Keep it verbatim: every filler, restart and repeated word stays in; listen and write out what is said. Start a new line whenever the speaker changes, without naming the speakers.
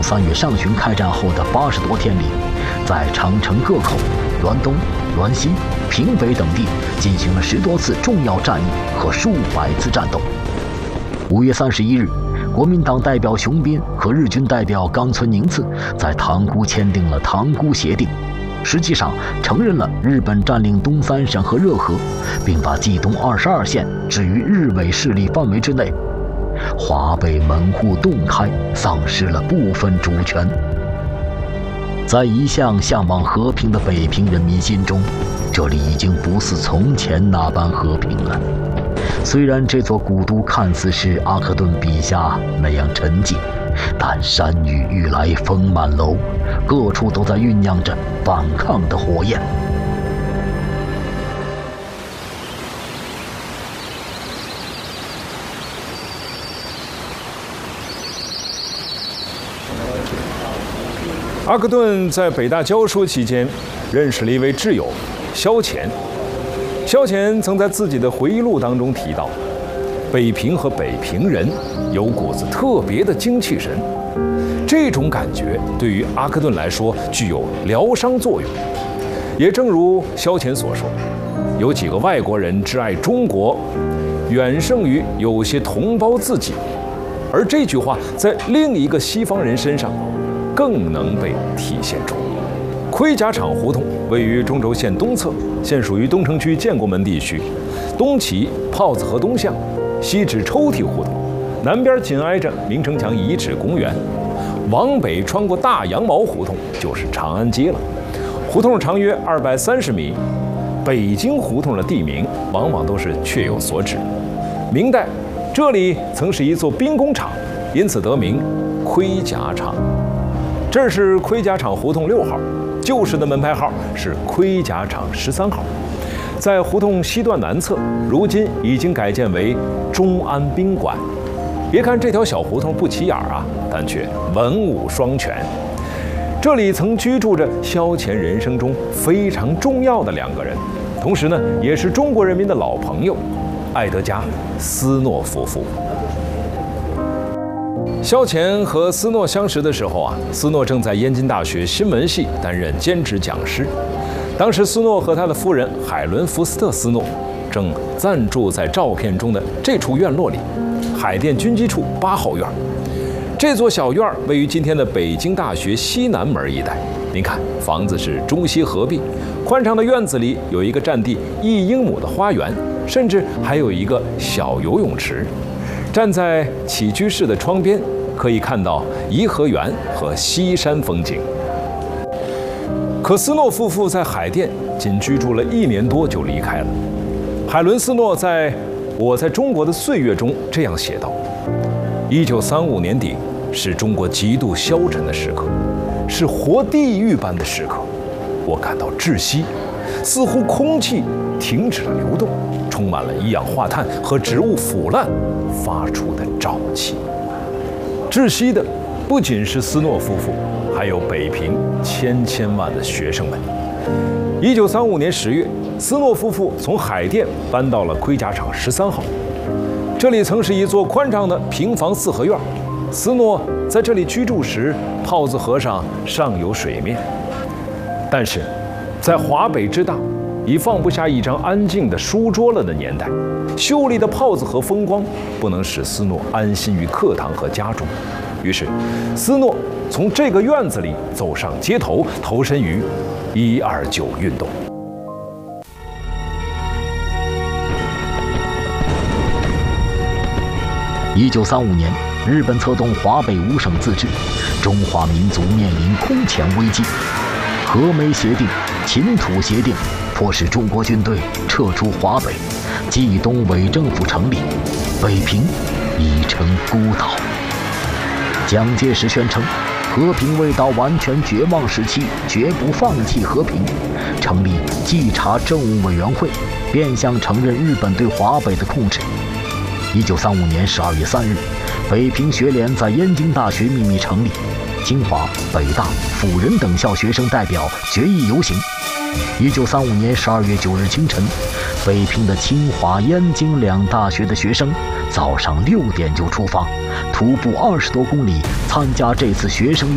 三月上旬开战后的八十多天里，在长城各口、滦东、滦西、平北等地进行了十多次重要战役和数百次战斗。五月三十一日，国民党代表熊斌和日军代表冈村宁次在塘沽签订了塘沽协定，实际上承认了日本占领东三省和热河，并把冀东二十二县置于日伪势力范围之内。华北门户洞开，丧失了部分主权。在一向向往和平的北平人民心中，这里已经不似从前那般和平了。虽然这座古都看似是阿克顿笔下那样沉寂，但山雨欲来风满楼，各处都在酝酿着反抗的火焰。
阿克顿在北大教书期间，认识了一位挚友萧乾。萧乾曾在自己的回忆录当中提到，北平和北平人有股子特别的精气神，这种感觉对于阿克顿来说具有疗伤作用。也正如萧乾所说，有几个外国人挚爱中国，远胜于有些同胞自己。而这句话在另一个西方人身上更能被体现出。盔甲厂胡同位于中轴线东侧，现属于东城区建国门地区，东起炮子河东巷，西至抽屉胡同，南边紧挨着明城墙遗址公园，往北穿过大羊毛胡同就是长安街了。胡同长约二百三十米。北京胡同的地名往往都是确有所指。明代这里曾是一座兵工厂，因此得名盔甲厂。这是盔甲厂胡同六号，旧时的门牌号是盔甲厂十三号。在胡同西段南侧，如今已经改建为中安宾馆。别看这条小胡同不起眼啊，但却文武双全。这里曾居住着萧乾人生中非常重要的两个人，同时呢，也是中国人民的老朋友，爱德加·斯诺夫妇。萧乾和斯诺相识的时候啊，斯诺正在燕京大学新闻系担任兼职讲师。当时斯诺和他的夫人海伦·福斯特·斯诺正暂住在照片中的这处院落里，海淀军机处八号院。这座小院位于今天的北京大学西南门一带。您看，房子是中西合璧，宽敞的院子里有一个占地一英亩的花园，甚至还有一个小游泳池。站在起居室的窗边，可以看到颐和园和西山风景。可斯诺夫妇在海淀仅居住了一年多就离开了。海伦·斯诺在《我在中国的岁月》中这样写道：一九三五年底是中国极度消沉的时刻，是活地狱般的时刻。我感到窒息，似乎空气停止了流动，充满了一氧化碳和植物腐烂发出的沼气。窒息的不仅是斯诺夫妇，还有北平千千万的学生们。一九三五年十月，斯诺夫妇从海淀搬到了盔甲厂十三号。这里曾是一座宽敞的平房四合院，斯诺在这里居住时，炮子河上尚有水面。但是，在华北之大，已放不下一张安静的书桌了的年代，秀丽的炮子河风光不能使斯诺安心于课堂和家中。于是，斯诺从这个院子里走上街头，投身于一二九运动。
一九三五年，日本策动华北五省自治，中华民族面临空前危机。和美协定、秦土协定迫使中国军队撤出华北，冀东伪政府成立，北平已成孤岛。蒋介石宣称，和平未到完全绝望时期，绝不放弃和平，成立稽查政务委员会，变相承认日本对华北的控制。一九三五年十二月三日，北平学联在燕京大学秘密成立，清华、北大、辅仁等校学生代表决议游行。一九三五年十二月九日清晨，北平的清华、燕京两大学的学生早上六点就出发，徒步二十多公里参加这次学生运动。